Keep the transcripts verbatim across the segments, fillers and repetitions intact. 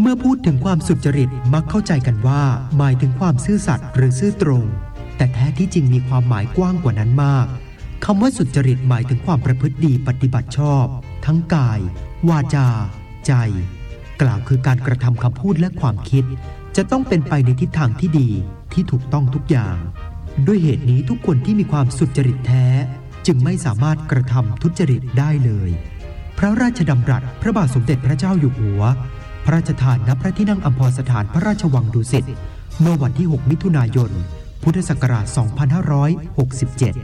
มื่อพูดถึงความสุจริตมักเข้าใจกันว่าหมายถึงความซื่อสัตย์หรือซื่อตรงแต่แท้ที่จริงมีความหมายกว้างกว่านั้นมากคำว่าสุจริตหมายถึงความประพฤติดีปฏิบัติชอบทั้งกายวาจาใจกล่าวคือการกระทำคำพูดและความคิดจะต้องเป็นไปในทิศทางที่ดีที่ถูกต้องทุกอย่างด้วยเหตุนี้ทุกคนที่มีความสุจริตแท้จึงไม่สามารถกระทำทุจริตได้เลยพระราชดำรัสพระบาทสมเด็จพระเจ้าอยู่หัวพระราชทานณพระที่นั่งอัมพรสถานพระราชวังดุสิตเมื่อวันที่หกมิถุนายนพุทธศักราชสองพันห้าร้อยหกสิบเจ็ด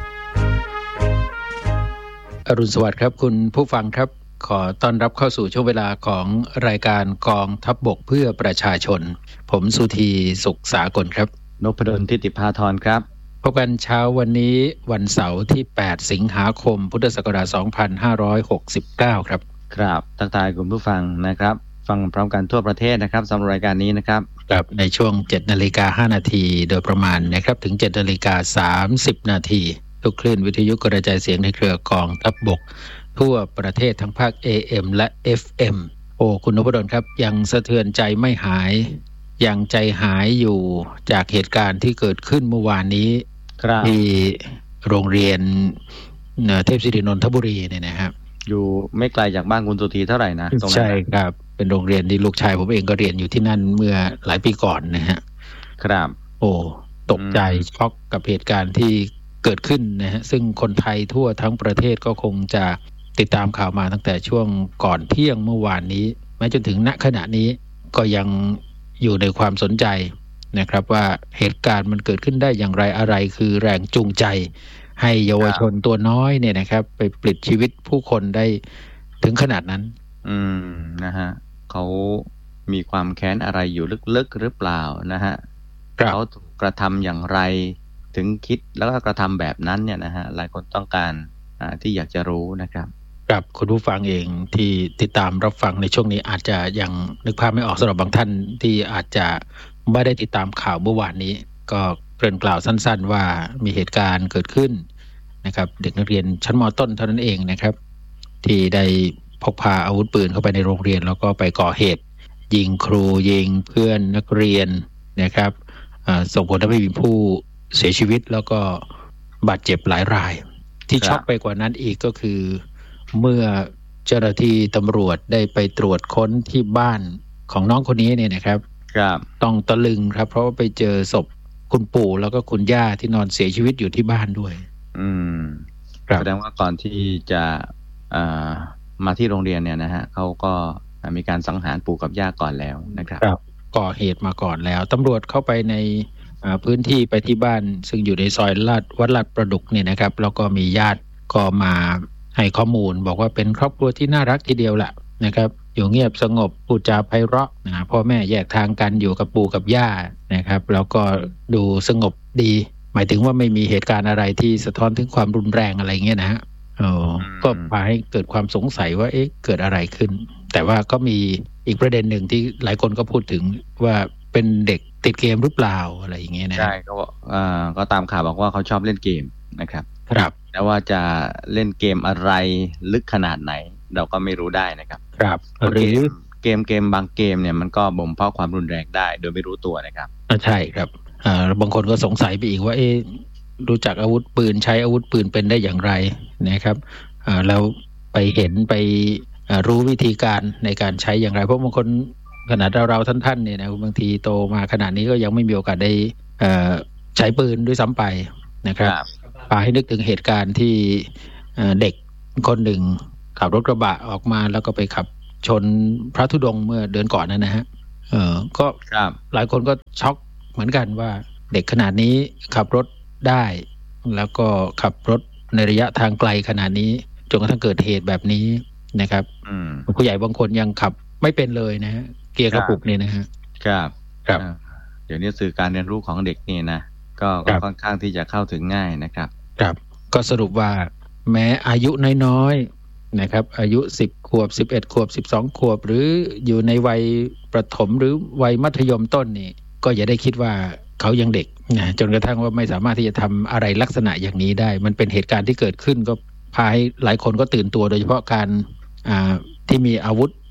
อรุณสวัสดิ์ครับคุณผู้ฟังครับขอต้อนรับเข้าสู่ช่วงเวลาของรายการกองทัพบกเพื่อประชาชนผมสุธีสุขสากลครับนพดลทิติภาธรครับพบกันเช้าวันนี้วันเสาร์ที่แปดสิงหาคมพุทธศักราชสองพันห้าร้อยหกสิบเก้าครับครับทักทายคุณผู้ฟังนะครับฟังพร้อมกันทั่วประเทศนะครับสำหรับรายการนี้นะครับครับในช่วง เจ็ดนาฬิกาห้านาทีโดยประมาณนะครับถึง เจ็ดนาฬิกาสามสิบนาทีทุกคลื่นวิทยุกระจายเสียงในเครือกองทัพบกทั่วประเทศทั้งภาค เอ เอ็ม และ เอฟ เอ็ม โอ้คุณนพดลครับยังสะเทือนใจไม่หายยังใจหายอยู่จากเหตุการณ์ที่เกิดขึ้นเมื่อวานนี้ที่โรงเรียนเทพศิรินนทบุรีเนี่ยนะครับอยู่ไม่ไกลจากบ้านคุณสุธีเท่าไหร่นะตรงนั้นใช่ครับเป็นโรงเรียนที่ลูกชายผมเองก็เรียนอยู่ที่นั่นเมื่อหลายปีก่อนนะฮะครับโอ้ตกใจช็อกกับเหตุการณ์ที่เกิดขึ้นนะฮะซึ่งคนไทยทั่วทั้งประเทศก็คงจะติดตามข่าวมาตั้งแต่ช่วงก่อนเที่ยงเมื่อวานนี้แม้จนถึงณขณะนี้ก็ยังอยู่ในความสนใจนะครับว่าเหตุการณ์มันเกิดขึ้นได้อย่างไรอะไรคือแรงจูงใจให้เยาวชนตัวน้อยเนี่ยนะครับไปปลิดชีวิตผู้คนได้ถึงขนาดนั้นอืมนะฮะเขามีความแค้นอะไรอยู่ลึกๆหรือเปล่านะฮะเขาถูกกระทำอย่างไรถึงคิดแล้วก็กระทำแบบนั้นเนี่ยนะฮะหลายคนต้องการอ่าที่อยากจะรู้นะครับครับคุณผู้ฟังเองที่ติดตามรับฟังในช่วงนี้อาจจะยังนึกภาพไม่ออกสำหรับบางท่านที่อาจจะไม่ได้ติดตามข่าวเมื่อวานนี้ก็เกริ่นกล่าวสั้นๆว่ามีเหตุการณ์เกิดขึ้นนะครับเด็กนักเรียนชั้นม.ต้นเท่านั้นเองนะครับที่ได้พกพาอาวุธปืนเข้าไปในโรงเรียนแล้วก็ไปก่อเหตุยิงครูยิงเพื่อนนักเรียนนะครับส่งผลทำให้มีผู้เสียชีวิตแล้วก็บาดเจ็บหลายรายที่ช็อกไปกว่านั้นอีกก็คือเมื่อเจ้าหน้าที่ตำรวจได้ไปตรวจค้นที่บ้านของน้องคนนี้เนี่ยนะครับต้องตะลึงครับเพราะว่าไปเจอศพคุณปู่แล้วก็คุณย่าที่นอนเสียชีวิตอยู่ที่บ้านด้วยอืมแสดงว่าก่อนที่จะมาที่โรงเรียนเนี่ยนะฮะเขาก็มีการสังหารปู่กับย่าก่อนแล้วนะครับก่อเหตุมาก่อนแล้วตำรวจเข้าไปในพื้นที่ไปที่บ้านซึ่งอยู่ในซอยลาดวัดลาดประดุกเนี่ยนะครับแล้วก็มีญาติก็มาให้ข้อมูลบอกว่าเป็นครอบครัวที่น่ารักทีเดียวแหละนะครับอยู่เงียบสงบพูดจาไพเราะนะพ่อแม่แยกทางกันอยู่กับปู่กับย่านะครับแล้วก็ดูสงบดีหมายถึงว่าไม่มีเหตุการณ์อะไรที่สะท้อนถึงความรุนแรงอะไรเงี้ยนะฮะอ๋อก็พาให้เกิดความสงสัยว่าเอ๊ะเกิดอะไรขึ้นแต่ว่าก็มีอีกประเด็นหนึ่งที่หลายคนก็พูดถึงว่าเป็นเด็กติดเกมหรือเปล่าอะไรอย่างเงี้ยนะใช่ก็อ่าก็ตามข่าวบอกว่าเขาชอบเล่นเกมนะครับครับแต่ว่าจะเล่นเกมอะไรลึกขนาดไหนเราก็ไม่รู้ได้นะครับครับหรือเกมเกมบางเกมเนี่ยมันก็บ่มเพาะความรุนแรงได้โดยไม่รู้ตัวนะครับใช่ครับอ่าบางคนก็สงสัยไปอีกว่าเอ๊ะรู้จักอาวุธปืนใช้อาวุธปืนเป็นได้อย่างไรนะครับอ่าแล้วไปเห็นไปรู้วิธีการในการใช้อย่างไรเพราะบางคนขนาดเราเราท่านๆเนี่ยนะบางทีโตมาขนาดนี้ก็ยังไม่มีโอกาสได้ใช้ปืนด้วยซ้ำไปนะครับพาให้นึกถึงเหตุการณ์ที่เด็กคนหนึ่งขับรถกระบะออกมาแล้วก็ไปขับชนพระธุดงค์เมื่อเดือนก่อนนั่นนะฮะเออก็หลายคนก็ช็อกเหมือนกันว่าเด็กขนาดนี้ขับรถได้แล้วก็ขับรถในระยะทางไกลขนาดนี้จนกระทั่งเกิดเหตุแบบนี้นะครับผู้ใหญ่บางคนยังขับไม่เป็นเลยนะฮะเกียร์กระปุกเนี่ยนะฮะครับครับเดี๋ยวนี้สื่อการเรียนรู้ของเด็กนี่นะก็ค่อนข้างที่จะเข้าถึงง่ายนะครับครับก็สรุปว่าแม้อายุน้อยๆนะครับอายุสิบขวบสิบเอ็ดขวบสิบสองขวบหรืออยู่ในวัยประถมหรือวัยมัธยมต้นนี่ก็อย่าได้คิดว่าเขายังเด็กนะจนกระทั่งว่าไม่สามารถที่จะทำอะไรลักษณะอย่างนี้ได้มันเป็นเหตุการณ์ที่เกิดขึ้นก็พาให้หลายคนก็ตื่นตัวโดยเฉพาะการอ่าที่มีอาวุธ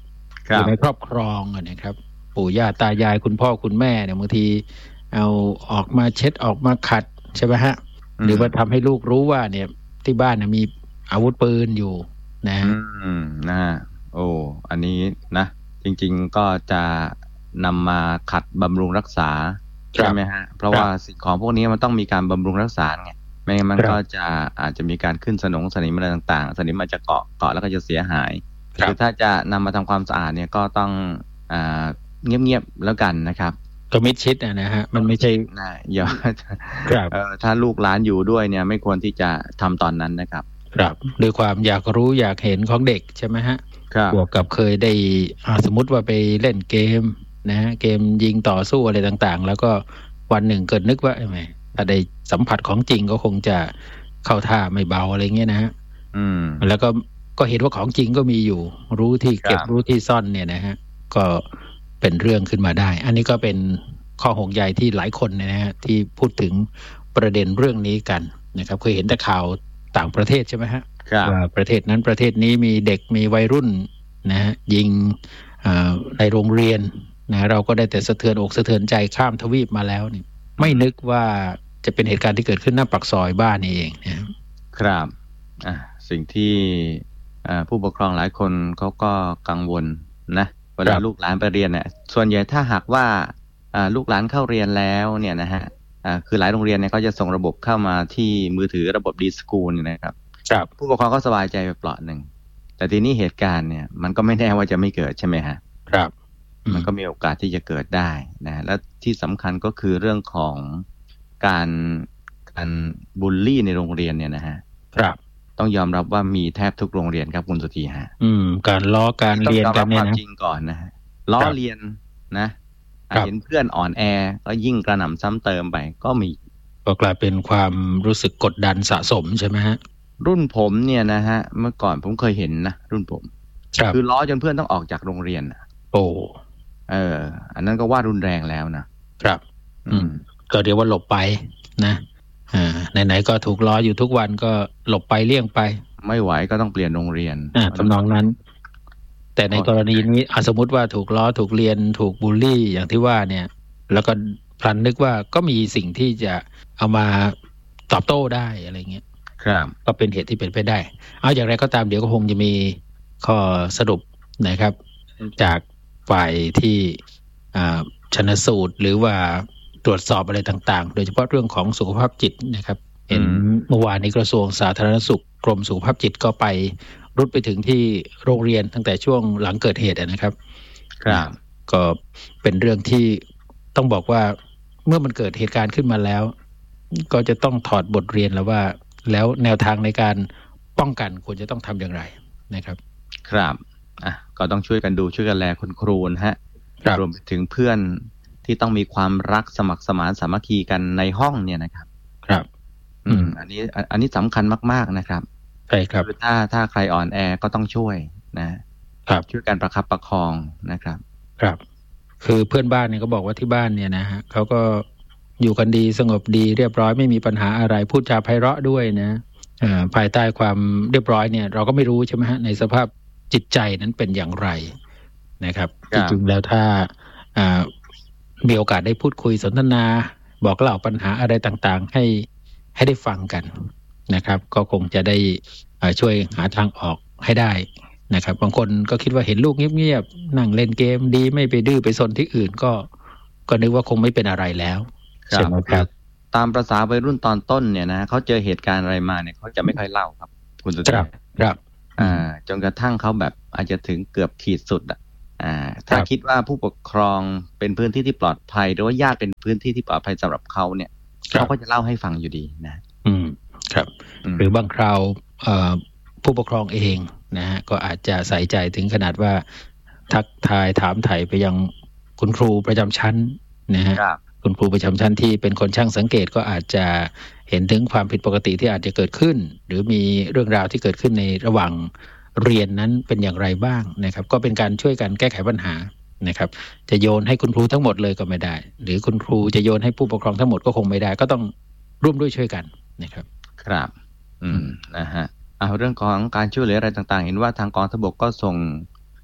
อยู่ในครอบครองนะครับปู่ย่าตายายคุณพ่อคุณแม่เนี่ยบางทีเอาออกมาเช็ดออกมาขัดใช่ไหมฮะหรือว่าทำให้ลูกรู้ว่าเนี่ยที่บ้านเนี่ยมีอาวุธปืนอยู่นะอืมนะฮะโอ้อันนี้นะจริงๆก็จะนำมาขัดบำรุงรักษาใช่ไหมฮะเพราะว่าสิ่งของพวกนี้มันต้องมีการบำรุงรักษาไงไม่งั้นมันก็จะอาจจะมีการขึ้นสนงสนิมอะไรต่างๆสนิมมันจะเกาะเกาะแล้วก็จะเสียหายคือถ้าจะนำมาทำความสะอาดเนี่ยก็ต้องอ่าเงียบๆแล้วกันนะครับก็มิดชิดนะฮะมันไม่ใช่นะอย่าถ้าลูกหลานอยู่ด้วยเนี่ยไม่ควรที่จะทำตอนนั้นนะครับครับด้วยความอยากรู้อยากเห็นของเด็กใช่ไหมฮะบวกกับเคยได้สมมติว่าไปเล่นเกมนะฮะเกมยิงต่อสู้อะไรต่างๆแล้วก็วันหนึ่งเกิดนึกว่าไงถ้าได้สัมผัสของจริงก็คงจะเข้าท่าไม่เบาอะไรเงี้ยนะฮะแล้วก็ก็เห็นว่าของจริงก็มีอยู่รู้ที่เก็บรู้ที่ซ่อนเนี่ยนะฮะก็เป็นเรื่องขึ้นมาได้อันนี้ก็เป็นข้อห่วงใยที่หลายคนนะฮะที่พูดถึงประเด็นเรื่องนี้กันนะครับเคยเห็นแต่ข่าวต่างประเทศใช่ไหมฮะว่าประเทศนั้นประเทศนี้มีเด็กมีวัยรุ่นนะฮะยิงในโรงเรียนนะเราก็ได้แต่สะเทือนอกสะเทือนใจข้ามทวีปมาแล้วนี่ไม่นึกว่าจะเป็นเหตุการณ์ที่เกิดขึ้นหน้าปากซอยบ้านนี่เองนะครับอ่ะสิ่งที่ผู้ปกครองหลายคนเขาก็กังวลนะเวลาลูกหลานไปเรียนเนี่ยส่วนใหญ่ถ้าหากว่าลูกหลานเข้าเรียนแล้วเนี่ยนะฮะคือหลายโรงเรียนเนี่ยเขาจะส่งระบบเข้ามาที่มือถือระบบดีสกูลเนี่ยนะครับผู้ปกครองก็สบายใจไปเปราะหนึ่งแต่ทีนี้เหตุการณ์เนี่ยมันก็ไม่แน่ว่าจะไม่เกิดใช่ไหมฮะครับมันก็มีโอกาสที่จะเกิดได้นะและที่สำคัญก็คือเรื่องของการการบูลลี่ในโรงเรียนเนี่ยนะฮะครับต้องยอมรับว่ามีแทบทุกโรงเรียนครับคุณสุธีฮะอืมการล้อการเรียนกันเนี่ยนะจริงก่อนนะฮะล้อเรียนนะเห็นเพื่อนอ่อนแอก็ยิ่งกระหน่ำซ้ำเติมไปก็มีก็กลายเป็นความรู้สึกกดดันสะสมใช่ไหมฮะรุ่นผมเนี่ยนะฮะเมื่อก่อนผมเคยเห็นนะรุ่นผมคือล้อจนเพื่อนต้องออกจากโรงเรียนโอ้เอออันนั้นก็ว่ารุนแรงแล้วนะครับอืมก็เดี๋ยวว่าหลบไปนะอ่าไหนๆก็ถูกล้ออยู่ทุกวันก็หลบไปเลี่ยงไปไม่ไหวก็ต้องเปลี่ยนโรงเรียนอ่าทำนองนั้นแต่ในกรณีนี้สมมติว่าถูกล้อถูกเรียนถูกบูลลี่อย่างที่ว่าเนี่ยแล้วก็พลันนึกว่าก็มีสิ่งที่จะเอามาตอบโต้ได้อะไรเงี้ยครับก็เป็นเหตุที่เป็นไปได้เอาอย่างไรก็ตามเดี๋ยวก็คงจะมีข้อสรุปนะครับจากฝ่ายที่ชันสูตรหรือว่าตรวจสอบอะไรต่างๆโดยเฉพาะเรื่องของสุขภาพจิตนะครับเห็นเมื่อวานนี้กระทรวงสาธารณสุขกรมสุขภาพจิตก็ไปรุดไปถึงที่โรงเรียนตั้งแต่ช่วงหลังเกิดเหตุนะครับครับก็เป็นเรื่องที่ต้องบอกว่าเมื่อมันเกิดเหตุการณ์ขึ้นมาแล้วก็จะต้องถอดบทเรียนแล้วว่าแล้วแนวทางในการป้องกันควรจะต้องทำอย่างไรนะครับครับอ่ะก็ต้องช่วยกันดูช่วยกันแลคุณครูนะฮะรวมไปถึงเพื่อนที่ต้องมีความรักสมัครสมานสามัคคีกันในห้องเนี่ยนะครับครับอืมอันนี้อันนี้สำคัญมากๆนะครับใช่ครับถ้าถ้าใครอ่อนแอก็ต้องช่วยนะครับช่วยกันประคับประคองนะครับครับคือเพื่อนบ้านเนี่ยก็บอกว่าที่บ้านเนี่ยนะฮะเขาก็อยู่กันดีสงบดีเรียบร้อยไม่มีปัญหาอะไรพูดจาไพเราะด้วยนะอ่าภายใต้ความเรียบร้อยเนี่ยเราก็ไม่รู้ใช่ไหมฮะในสภาพจิตใจนั้นเป็นอย่างไรนะครับจริงๆแล้วถ้าอ่ามีโอกาสได้พูดคุยสนทนาบอกเล่าปัญหาอะไรต่างๆให้ให้ได้ฟังกันนะครับก็คงจะได้ช่วยหาทางออกให้ได้นะครับบางคนก็คิดว่าเห็นลูกเงียบๆนั่งเล่นเกมดีไม่ไปดื้อไปซนที่อื่นก็ก็นึกว่าคงไม่เป็นอะไรแล้วใช่ไหมครับตามประสาวัยรุ่นตอนต้นเนี่ยนะเขาเจอเหตุการณ์อะไรมาเนี่ยเขาจะไม่ค่อยเล่าครับคุณสุธีครับครับอ่าจนกระทั่งเขาแบบอาจจะถึงเกือบขีดสุดอ่ะอ่าถ้าคิดว่าผู้ปกครองเป็นพื้นที่ที่ปลอดภัยหรือว่าญาติเป็นพื้นที่ที่ปลอดภัยสำหรับเขาเนี่ยเขาก็จะเล่าให้ฟังอยู่ดีนะอืมครับหรือบางคราวผู้ปกครองเองนะฮะก็อาจจะใส่ใจถึงขนาดว่าทักทายถามไถ่ไปยังคุณครูประจำชั้นนะฮะคุณครูประจำชั้นที่เป็นคนช่างสังเกตก็อาจจะเห็นถึงความผิดปกติที่อาจจะเกิดขึ้นหรือมีเรื่องราวที่เกิดขึ้นในระหว่างเรียนนั้นเป็นอย่างไรบ้างนะครับก็เป็นการช่วยกันแก้ไขปัญหานะครับจะโยนให้คุณครูทั้งหมดเลยก็ไม่ได้หรือคุณครูจะโยนให้ผู้ปกครองทั้งหมดก็คงไม่ได้ก็ต้องร่วมด้วยช่วยกันนะครับครับอืมนะฮะเอาเรื่องของการช่วยเหลืออะไรต่างๆเห็นว่าทางกองทัพบกก็ส่ง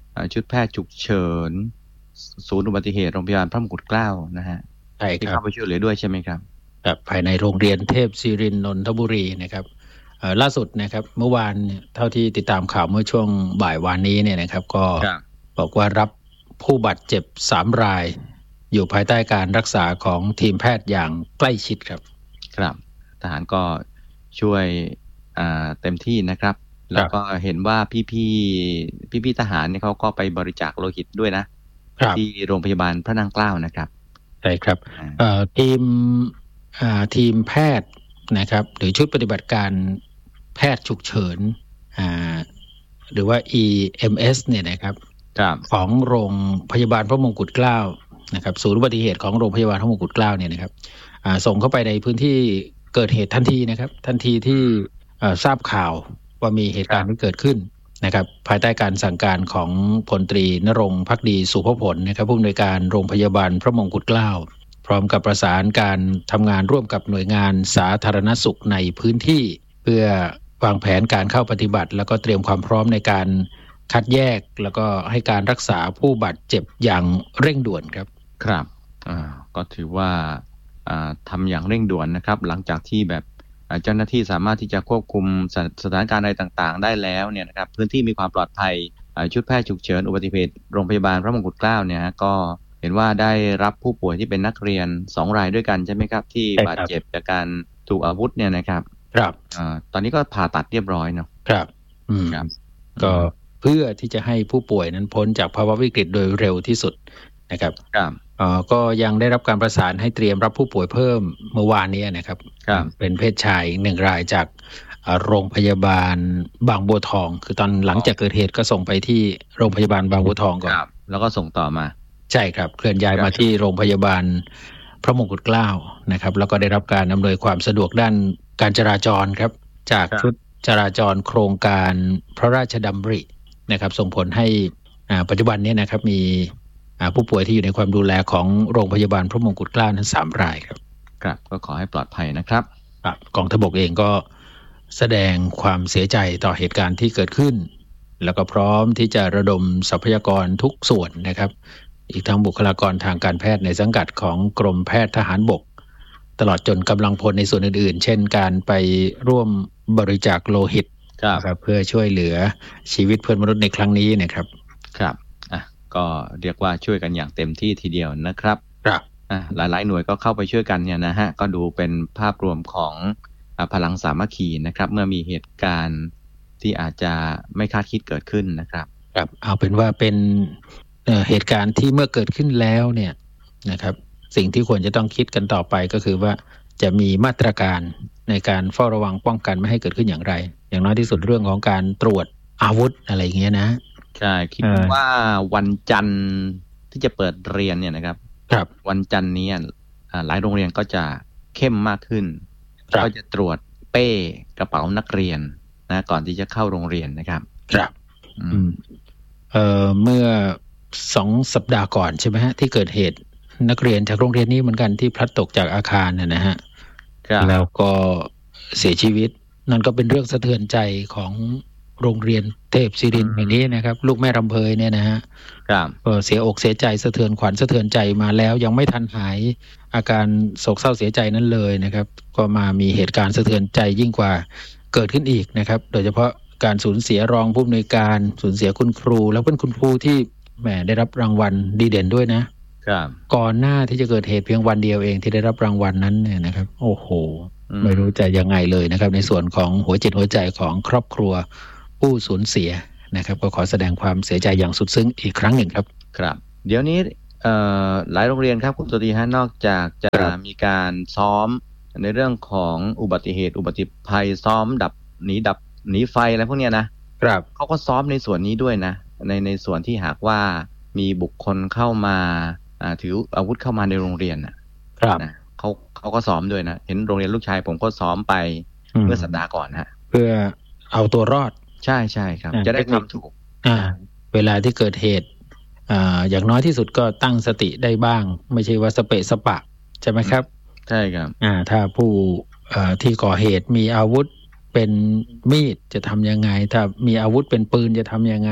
ชุดแพทย์ฉุกเฉินศูนย์อุบัติเหตุโรงพยาบาลพระมงกุฎเกล้านะฮะใช่ครับที่เข้าไปช่วยเหลือด้วยใช่ไหมครับครับภายในโรงเรียนเทพศิรินทร์นนทบุรีนะครับล่าสุดนะครับเมื่อวานเท่าที่ติดตามข่าวเมื่อช่วงบ่ายวานนี้เนี่ยนะครับก็บอกว่ารับผู้บาดเจ็บสามรายอยู่ภายใต้การรักษาของทีมแพทย์อย่างใกล้ชิดครับครับทหารก็ช่วยเต็มที่นะครับแล้วก็เห็นว่าพี่พี่พี่พี่ทหารเนี่ยเขาก็ไปบริจาคโลหิตด้วยนะที่โรงพยาบาลพระนางเกล้านะครับใช่ครับทีมทีมแพทย์นะครับหรือชุดปฏิบัติการแพทย์ฉุกเฉินหรือว่า อี เอ็ม เอส เนี่ยนะครับของโรงพยาบาลพระมงกุฎเกล้านะครับศูนย์อุบัติเหตุของโรงพยาบาลพระมงกุฎเกล้าเนี่ยนะครับส่งเข้าไปในพื้นที่เกิดเหตุทันทีนะครับทันทีที่ทราบข่าวว่ามีเหตุการณ์ที่เกิดขึ้นนะครับภายใต้การสั่งการของพลตรีณรงค์ภักดีสุภผลนะครับผู้อำนวยการโรงพยาบาลพระมงกุฎเกล้าพร้อมกับประสานการทำงานร่วมกับหน่วยงานสาธารณสุขในพื้นที่เพื่อวางแผนการเข้าปฏิบัติแล้วก็เตรียมความพร้อมในการคัดแยกแล้วก็ให้การรักษาผู้บาดเจ็บอย่างเร่งด่วนครับครับอ่าก็ถือว่าอ่าทำอย่างเร่งด่วนนะครับหลังจากที่แบบเจ้าหน้าที่สามารถที่จะควบคุมสถานการณ์อะไรต่างๆได้แล้วเนี่ยนะครับพื้นที่มีความปลอดภัยชุดแพทย์ฉุกเฉินอุบัติเหตุโรงพยาบาลพระมงกุฎเกล้าเนี่ยก็เห็นว่าได้รับผู้ป่วยที่เป็นนักเรียนสองรายด้วยกันใช่ไหมครับที่บาดเจ็บจากการถูกอาวุธเนี่ยนะครับครับอ่าตอนนี้ก็ผ่าตัดเรียบร้อยเนาะครับอืมครับก็เพื่อที่จะให้ผู้ป่วยนั้นพ้นจากภาวะวิกฤตโดยเร็วที่สุดนะครับครับอ่าก็ยังได้รับการประสานให้เตรียมรับผู้ป่วยเพิ่มเมื่อวานนี้นะครับเป็นเพศชายหนึ่งรายจากโรงพยาบาลบางบัวทองคือตอนหลังจากเกิดเหตุก็ส่งไปที่โรงพยาบาลบางบัวทองก่อนแล้วก็ส่งต่อมาใช่ครับเคลื่อนย้ายมาที่โรงพยาบาลพระมงกุฎเกล้านะครับแล้วก็ได้รับการอำนวยความสะดวกด้านการจราจรครับจากชุดจราจรโครงการพระราชดำรินะครับส่งผลให้ปัจจุบันนี้นะครับมีผู้ป่วยที่อยู่ในความดูแลของโรงพยาบาลพระมงกุฎเกล้านั้นสามรายครับครับก็ขอให้ปลอดภัยนะครับกองทัพบกเองก็แสดงความเสียใจต่อเหตุการณ์ที่เกิดขึ้นแล้วก็พร้อมที่จะระดมทรัพยากรทุกส่วนนะครับอีกทั้งบุคลากรทางการแพทย์ในสังกัดของกรมแพทย์ทหารบกตลอดจนกำลังพลในส่วนอื่นๆเช่นการไปร่วมบริจาคโลหิตครับเพื่อช่วยเหลือชีวิตเพื่อนมนุษย์ในครั้งนี้นะครับครับอ่ะก็เรียกว่าช่วยกันอย่างเต็มที่ทีเดียวนะครับครับอ่ะหลายๆหน่วยก็เข้าไปช่วยกันเนี่ยนะฮะก็ดูเป็นภาพรวมของพลังสามัคคีนะครับเมื่อมีเหตุการณ์ที่อาจจะไม่คาดคิดเกิดขึ้นนะครับครับเอาเป็นว่าเป็นเหตุการณ์ที่เมื่อเกิดขึ้นแล้วเนี่ยนะครับสิ่งที่ควรจะต้องคิดกันต่อไปก็คือว่าจะมีมาตรการในการเฝ้าระวังป้องกันไม่ให้เกิดขึ้นอย่างไรอย่างน้อยที่สุดเรื่องของการตรวจอาวุธอะไรอย่างเงี้ยนะใช่คิดว่าวันจันทร์ที่จะเปิดเรียนเนี่ยนะครับครับวันจันทร์นี้หลายโรงเรียนก็จะเข้มมากขึ้นก็จะตรวจเป้กระเป๋านักเรียนนะก่อนที่จะเข้าโรงเรียนนะครับครับอืมเอ่อเมื่อสองสัปดาห์ก่อนใช่ไหมฮะที่เกิดเหตุนักเรียนจากโรงเรียนนี้เหมือนกันที่พลัดตกจากอาคารน่ะนะฮะแล้วก็เสียชีวิตนั่นก็เป็นเรื่องสะเทือนใจของโรงเรียนเทพศิรินทร์แห่งนี้นะครับลูกแม่รำเพยเนี่ยนะฮะก็เสียอกเสียใจสะเทือนขวัญสะเทือนใจมาแล้วยังไม่ทันหายอาการโศกเศร้าเสียใจนั้นเลยนะครับก็มามีเหตุการณ์สะเทือนใจยิ่งกว่าเกิดขึ้นอีกนะครับโดยเฉพาะการสูญเสียรองผู้อำนวยการสูญเสียคุณครูแล้วเป็นคุณครูที่แหมได้รับรางวัลดีเด่นด้วยนะครับก่อนหน้าที่จะเกิดเหตุเพียงวันเดียวเองที่ได้รับรางวัลนั้นเนี่ยนะครับโอ้โหไม่รู้จะยังไงเลยนะครับในส่วนของหัวจิตหัวใจของครอบครัวผู้สูญเสียนะครับก็ขอแสดงความเสียใจอย่างสุดซึ้งอีกครั้งหนึ่งครับครับเดี๋ยวนี้หลายโรงเรียนครับคุณสวัสดีฮะนอกจากจะมีการซ้อมในเรื่องของอุบัติเหตุอุบัติภัยซ้อมดับหนีดับหนีไฟอะไรพวกเนี้ยนะครับเขาก็ซ้อมในส่วนนี้ด้วยนะในในส่วนที่หากว่ามีบุคคลเข้ามาถืออาวุธเข้ามาในโรงเรียนนะครับนะเขาเขาก็ซ้อมด้วยนะเห็นโรงเรียนลูกชายผมก็ซ้อมไปเมื่อสัปดาห์ก่อนฮะเพื่อเอาตัวรอดใช่ใช่ครับจะได้ทำถูกเวลาที่เกิดเหตุอย่างน้อยที่สุดก็ตั้งสติได้บ้างไม่ใช่ว่าสเปะสปะใช่ไหมครับใช่ครับถ้าผู้ที่ก่อเหตุมีอาวุธเป็นมีดจะทำยังไงถ้ามีอาวุธเป็นปืนจะทำยังไง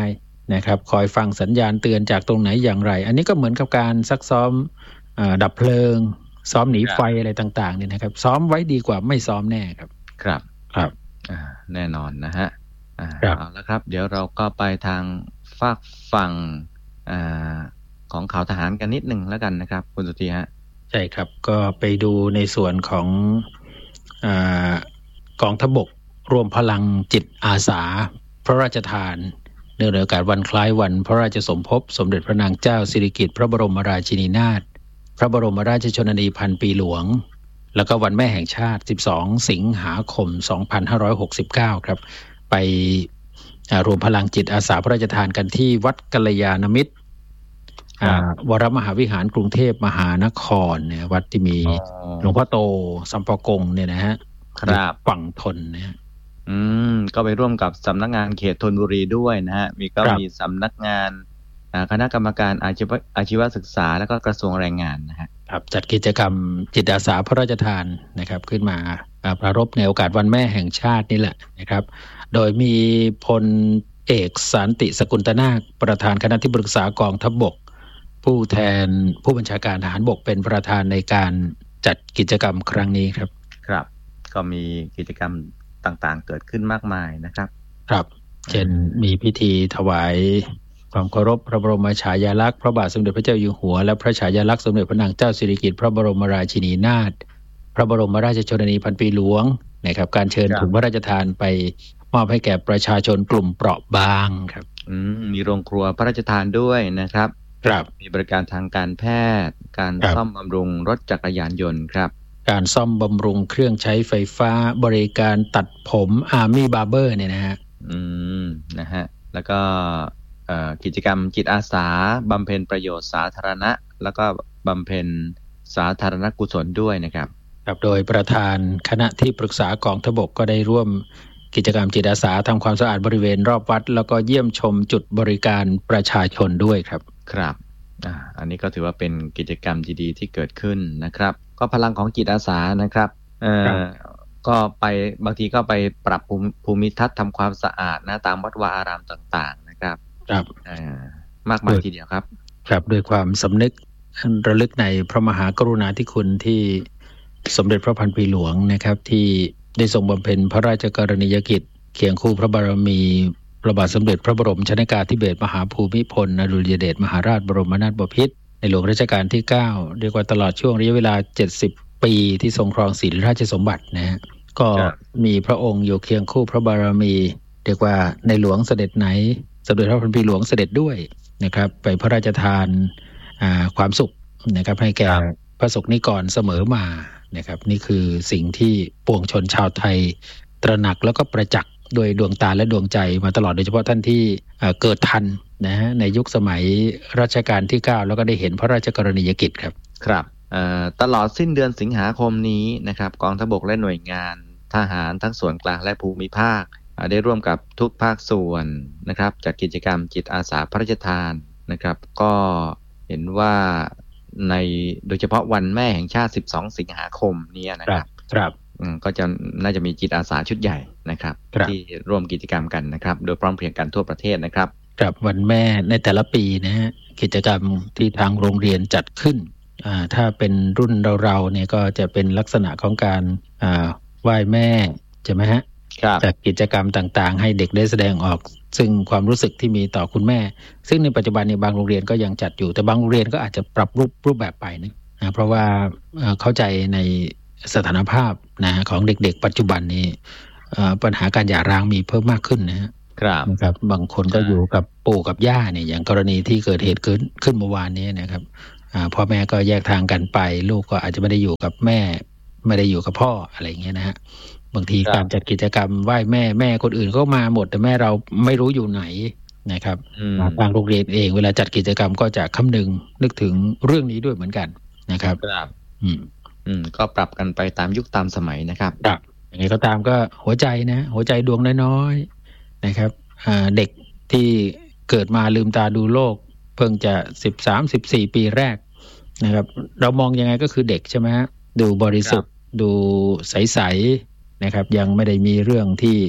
นะครับคอยฟังสัญญาณเตือนจากตรงไหนอย่างไรอันนี้ก็เหมือนกับการซักซ้อมดับเพลิงซ้อมหนีไฟอะไรต่างๆเนี่ยนะครับซ้อมไว้ดีกว่าไม่ซ้อมแน่ครับครับครับแน่นอนนะฮะเอาละครับเดี๋ยวเราก็ไปทางฝากฝั่งของข่าวทหารกันนิดหนึ่งแล้วกันนะครับคุณสุธีฮะใช่ครับก็ไปดูในส่วนของอ่ากองทัพบกรวมพลังจิตอาสาพระราชทานเนื่องในโอกาสวันคล้ายวันพระราชสมภพสมเด็จพระนางเจ้าสิริกิติ์พระบรมราชินีนาถพระบรมราชชนนีพันปีหลวงแล้วก็วันแม่แห่งชาติสิบสองสิงหาคมสองพันห้าร้อยหกสิบเก้าครับไปรวมพลังจิตอาสาพระราชทานกันที่วัดกัลยาณมิตรวรมหาวิหารกรุงเทพมหานครเนี่ยวัดที่มีหลวงพ่อโตสัมปกงเนี่ยนะฮะครับฝั่งทนเนี่ยอืมก็ไปร่วมกับสำนักงานเขตธนบุรีด้วยนะฮะมีก็มีสำนักงานคณะกรรมการอาชีวอาชีวศึกษาแล้วก็กระทรวงแรงงานนะฮะครับจัดกิจกรรมจิตอาสาพระราชทานนะครับขึ้นมาประรบในโอกาสวันแม่แห่งชาตินี่แหละนะครับโดยมีพลเอกสันติสกุลตนาคประธานคณะที่ปรึกษากองทัพบกผู้แทนผู้บัญชาการทหารบกเป็นประธานในการจัดกิจกรรมครั้งนี้ครับครับก็มีกิจกรรมต่างๆเกิดขึ้นมากมายนะครับครับเช่นมีพิธีถวายความเคารพพระบรมฉายาลักษณ์พระบาทสมเด็จพระเจ้าอยู่หัวและพระฉายาลักษณ์สมเด็จพระนางเจ้าสิริกิติ์พระบรมราชินีนาถพระบรมราชชนนีพันปีหลวงนะครับการเชิญถุงพระราชทานไปมอบให้แก่ประชาชนกลุ่มเปราะบางครับอืมมีโรงครัวพระราชทานด้วยนะครับครับมีบริการทางการแพทย์การซ่อมบำรุงรถจักรยานยนต์ครับการซ่อมบำรุงเครื่องใช้ไฟฟ้าบริการตัดผมอาร์มี่บาร์เบอร์เนี่ยนะฮะอืมนะฮะแล้วก็กิจกรรมจิตอาสาบำเพ็ญประโยชน์สาธารณะแล้วก็บำเพ็ญสาธารณกุศลด้วยนะครับครับโดยประธานคณะที่ปรึกษากองทัพบกก็ได้ร่วมกิจกรรมจิตอาสาทำความสะอาดบริเวณรอบวัดแล้วก็เยี่ยมชมจุดบริการประชาชนด้วยครับครับอ่าอันนี้ก็ถือว่าเป็นกิจกรรมดีๆที่เกิดขึ้นนะครับก็พลังของจิตอาสานะครับเอ่อก็ไปบางทีก็ไปปรับภูมิทัศน์ทำความสะอาดนะตามวัดวาอารามต่างๆนะครับครับมากมายทีเดียวครับครับด้วยความสำนึกระลึกในพระมหากรุณาธิคุณที่สมเด็จพระพันปีหลวงนะครับที่ได้ทรงบำเพ็ญพระราชกรณียกิจเคียงคู่พระบารมีพระบาทสมเด็จพระบรมชนกาธิเบศรมหาภูมิพลอดุลยเดชมหาราชบรมนาถบพิตรในหลวงรัชกาลที่เก้าเรียกว่าตลอดช่วงระยะเวลาเจ็ดสิบปีที่ทรงครองศีลราชสมบัตินะฮะก็มีพระองค์อยู่เคียงคู่พระบารมีเรียกว่าในหลวงเสด็จไหนสมเด็จพระพันปีหลวงเสด็จด้วยนะครับไปพระราชทานความสุขนะครับให้แก่พระสงฆ์นิกรเสมอมานะครับนี่คือสิ่งที่ปวงชนชาวไทยตระหนักแล้วก็ประจักษ์โดยดวงตาและดวงใจมาตลอดโดยเฉพาะท่านที่เกิดทันนะฮะในยุคสมัยรัชกาลที่เก้าแล้วก็ได้เห็นพระราชกรณียกิจครับครับตลอดสิ้นเดือนสิงหาคมนี้นะครับกองทัพบกและหน่วยงานทหารทั้งส่วนกลางและภูมิภาคได้ร่วมกับทุกภาคส่วนนะครับจัดกิจกรรมจิตอาสาพระราชทานนะครับก็เห็นว่าในโดยเฉพาะวันแม่แห่งชาติสิบสองสิงหาคมนี้นะครับครับก็จะน่าจะมีจิตอาสาชุดใหญ่นะครับที่ร่วมกิจกรรมกันนะครับโดยพร้อมเพรียงกันทั่วประเทศนะครับครับวันแม่ในแต่ละปีนะฮะกิจกรรมที่ทางโรงเรียนจัดขึ้นอ่าถ้าเป็นรุ่นเราๆเนี่ยก็จะเป็นลักษณะของการอ่าไหว้แม่ใช่ไหมฮะจัดกิจกรรมต่างๆให้เด็กได้แสดงออกซึ่งความรู้สึกที่มีต่อคุณแม่ซึ่งในปัจจุบันในบางโรงเรียนก็ยังจัดอยู่แต่บางโรงเรียนก็อาจจะปรับรูปรูปแบบไปนะนะเพราะว่าเข้าใจในสถานภาพนะของเด็กๆปัจจุบันนี้ปัญหาการหย่าร้างมีเพิ่มมากขึ้นนะฮะครับนะครับบางคนก็อยู่กับปู่กับย่าเนี่ยอย่างกรณีที่เกิดเหตุขึ้นขึ้นเมื่อวานนี้นะครับพ่อแม่ก็แยกทางกันไปลูกก็อาจจะไม่ได้อยู่กับแม่ไม่ได้อยู่กับพ่ออะไรอย่างเงี้ยนะฮะบางทีการจัดกิจกรรมไหว้แม่แม่คนอื่นก็มาหมดแต่แม่เราไม่รู้อยู่ไหนนะครับทางโรงเรียนเองเวลาจัดกิจกรรมก็จะคำนึงนึกถึงเรื่องนี้ด้วยเหมือนกันนะครับครับอืมอืมก็ปรับกันไปตามยุคตามสมัยนะครับครับอย่างไรก็ตามก็หัวใจนะหัวใจดวงน้อยๆนะครับเด็กที่เกิดมาลืมตาดูโลกเพิ่งจะสิบสาม สิบสี่ปีแรกนะครับเรามองยังไงก็คือเด็กใช่ไหมฮะดูบริสุทธิ์ดูใสๆนะครับยังไม่ได้มีเรื่องที่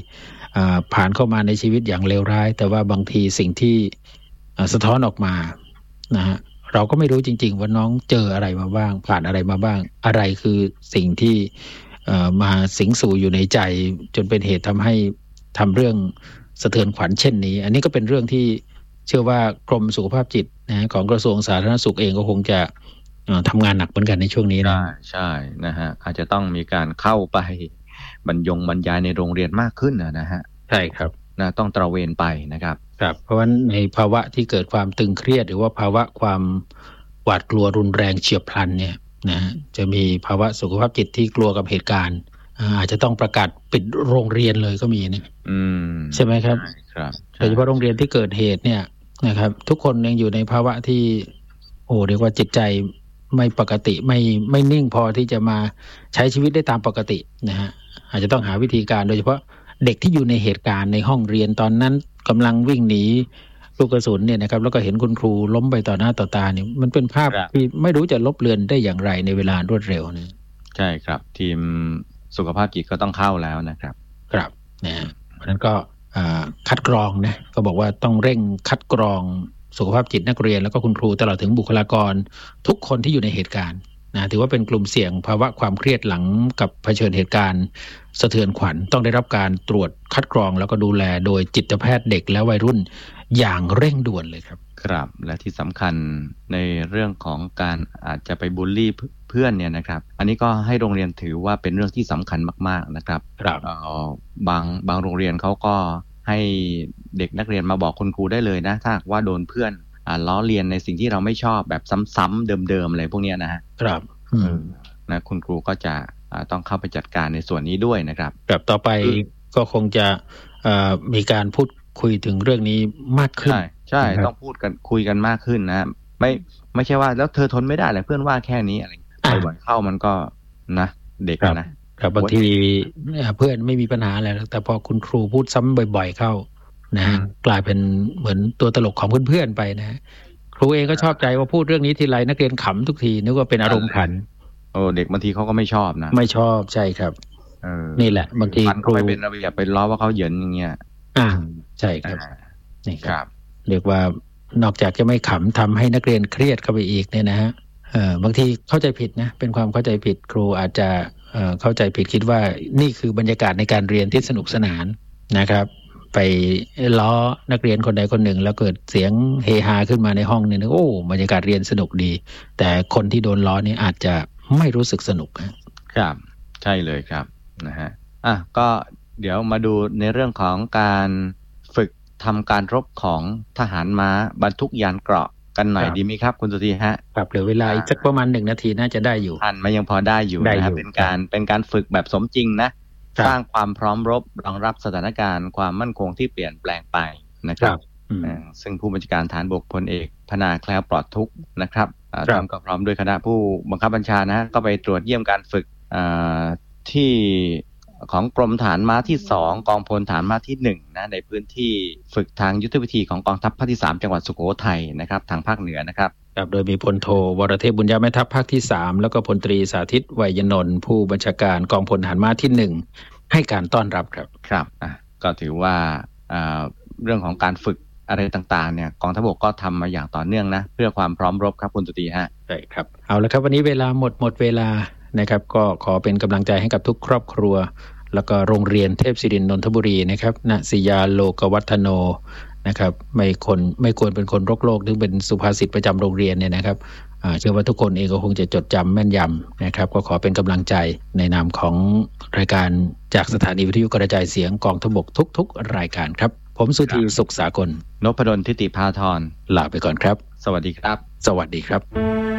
ผ่านเข้ามาในชีวิตอย่างเลวร้ายแต่ว่าบางทีสิ่งที่สะท้อนออกมานะฮะเราก็ไม่รู้จริงๆว่าน้องเจออะไรมาบ้างผ่านอะไรมาบ้างอะไรคือสิ่งที่มาสิงสู่อยู่ในใจจนเป็นเหตุทำให้ทำเรื่องสะเทือนขวัญเช่นนี้อันนี้ก็เป็นเรื่องที่เชื่อว่ากรมสุขภาพจิตนะของกระทรวงสาธารณสุขเองก็คงจะทำงานหนักเหมือนกันในช่วงนี้นะใช่ใช่นะฮะอาจจะต้องมีการเข้าไปบรรยงบรรยายในโรงเรียนมากขึ้นนะฮะใช่ครับนะต้องตระเวนไปนะครับครับเพราะว่าในภาวะที่เกิดความตึงเครียดหรือว่าภาวะความหวาดกลัวรุนแรงเฉียบพลันเนี่ยนะจะมีภาวะสุขภาพจิตที่กลัวกับเหตุการณ์อาจจะต้องประกาศปิดโรงเรียนเลยก็มีนะใช่ไหมครับครับโดยเฉพาะโรงเรียนที่เกิดเหตุเนี่ยนะครับทุกคนยังอยู่ในภาวะที่โอ้เรียกว่าจิตใจไม่ปกติไม่ไม่นิ่งพอที่จะมาใช้ชีวิตได้ตามปกตินะฮะอาจจะต้องหาวิธีการโดยเฉพาะเด็กที่อยู่ในเหตุการณ์ในห้องเรียนตอนนั้นกำลังวิ่งหนีลูกกระสุนเนี่ยนะครับแล้วก็เห็นคุณครูล้มไปต่อหน้าต่อตาเนี่ยมันเป็นภาพที่ไม่รู้จะลบเลือนได้อย่างไรในเวลารวดเร็วนะใช่ครับทีมสุขภาพจิตก็ต้องเข้าแล้วนะครับครับนะเพราะฉะนั้นก็คัดกรองนะก็บอกว่าต้องเร่งคัดกรองสุขภาพจิตนักเรียนแล้วก็คุณครูตลอดถึงบุคลากรทุกคนที่อยู่ในเหตุการณ์นะถือว่าเป็นกลุ่มเสี่ยงภาวะความเครียดหลังกับเผชิญเหตุการณ์สะเทือนขวัญต้องได้รับการตรวจคัดกรองแล้วก็ดูแลโดยจิตแพทย์เด็กและวัยรุ่นอย่างเร่งด่วนเลยครับครับและที่สำคัญในเรื่องของการอาจจะไปบูลลี่เพื่อนเนี่ยนะครับอันนี้ก็ให้โรงเรียนถือว่าเป็นเรื่องที่สำคัญมากๆนะครับครับบางบางโรงเรียนเขาก็ให้เด็กนักเรียนมาบอกคุณครูได้เลยนะถ้าว่าโดนเพื่อนล้อเลียนในสิ่งที่เราไม่ชอบแบบซ้ำๆเดิมๆอะไรพวกนี้นะฮะครับนะคุณครูก็จะต้องเข้าไปจัดการในส่วนนี้ด้วยนะครับแบบต่อไปก็คงจะมีการพูดคุยถึงเรื่องนี้มากขึ้นใช่ใช่ต้องพูดกันคุยกันมากขึ้นนะไม่ไม่ใช่ว่าแล้วเธอทนไม่ได้เลยเพื่อนว่าแค่นี้อะไรบ่อยๆเข้ามันก็นะเด็กนะครับบางทีเพื่อนไม่มีปัญหาอะไรแต่พอคุณครูพูดซ้ำบ่อยๆเข้านะกลายเป็นเหมือนตัวตลกของเพื่อนๆไปนะครูเองก็ชอบใจว่าพูดเรื่องนี้ทีไรนักเรียนขำทุกทีนึกว่าเป็นอารมณ์ขันโอ้เด็กบางทีเขาก็ไม่ชอบนะไม่ชอบใช่ครับนี่แหละบางทีครูไปเป็นระเบียบไปล้อว่าเขาเหยินอย่างเงี้ยอ่าใช่ครับนี่ครับเรียกว่านอกจากจะไม่ขำทำให้นักเรียนเครียดเข้าไปอีกเนี่ยนะฮะเอ่อบางทีเข้าใจผิดนะเป็นความเข้าใจผิดครูอาจจะเอ่อเข้าใจผิดคิดว่านี่คือบรรยากาศในการเรียนที่สนุกสนานนะครับไปล้อนักเรียนคนใดคนหนึ่งแล้วเกิดเสียงเฮฮาขึ้นมาในห้องเนี่ยโอ้บรรยากาศเรียนสนุกดีแต่คนที่โดนล้อนี่อาจจะไม่รู้สึกสนุกครับใช่เลยครับนะฮะอ่ะก็เดี๋ยวมาดูในเรื่องของการฝึกทำการรบของทหารม้าบรรทุกยานเกราะกันหน่อยดีไหมครับคุณสุธีฮะครับเหลือเวลาอีกสักประมาณหนึ่งนาทีน่าจะได้อยู่ทันมายังพอได้อยู่นะครับเป็นการเป็นการฝึกแบบสมจริงนะสร้างความพร้อมรบรองรับสถานการณ์ความมั่นคงที่เปลี่ยนแปลงไปนะครับซึ่งผู้บัญชาการฐานบกพลเอกพนาแคล้วปลอดทุกข์นะครับทำก็พร้อมด้วยคณะผู้บังคับบัญชานะก็ไปตรวจเยี่ยมการฝึกที่ของกรมฐานม้าที่สองกองพลฐานม้าที่หนึ่งนะในพื้นที่ฝึกทางยุทธวิธีของกองทัพภาคที่สามจังหวัดสุโขทัยนะครับทางภาคเหนือนะครับครับโดยมีพลโทวรเทพบุญญาแม่ทัพภาคที่สามแล้วก็พลตรีสาธิตไวยนนท์ผู้บัญชาการกองพลฐานม้าที่หนึ่งให้การต้อนรับครับครับอ่ะก็ถือว่าเรื่องของการฝึกอะไรต่างๆเนี่ยกองทัพบกก็ทำมาอย่างต่อเนื่องนะเพื่อความพร้อมรบครับคุณตุตีฮะใช่ครับเอาละครับวันนี้เวลาหมดหมดเวลานะครับก็ขอเป็นกำลังใจให้กับทุกครอบครัวแล้วก็โรงเรียนเทพศิรินทร์นนทบุรีนะครับณศิยาโลกวัฒโนนะครับไม่คนไม่ควรเป็นคนรกโลกถึงเป็นสุภาษิตประจำโรงเรียนเนี่ยนะครับเชื่อว่าทุกคนเองก็คงจะจดจำแม่นยำนะครับก็ขอเป็นกำลังใจในนามของรายการจากสถานีวิทยุกระจายเสียงกองทัพบกทุกๆรายการครับผมสุธีสุขสากลนพดลทิติภาธรลาไปก่อนครับสวัสดีครับสวัสดีครับ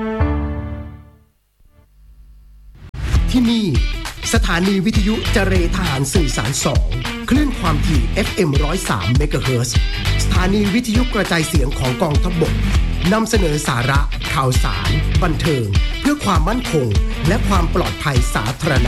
ที่นี่สถานีวิทยุเจเรทหารสื่อสารสองคลื่นความถี่ เอฟ เอ็ม หนึ่งศูนย์สาม เมกะเฮิรตซ์สถานีวิทยุกระจายเสียงของกองทัพบกนำเสนอสาระข่าวสารบันเทิงเพื่อความมั่นคงและความปลอดภัยสาธารณะ